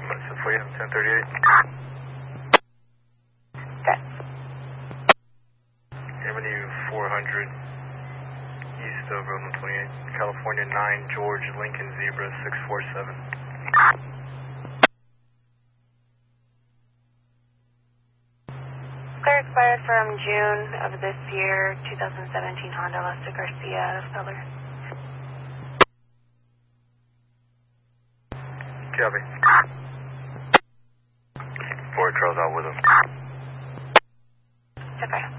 For you, 1038. Okay. Avenue 400, east of Road 128, California 9, George, Lincoln, Zebra 647. Clear expired from June of this year, 2017 Honda Elastic Garcia out of Feller. Copy. Ford Trail's out with him. Okay.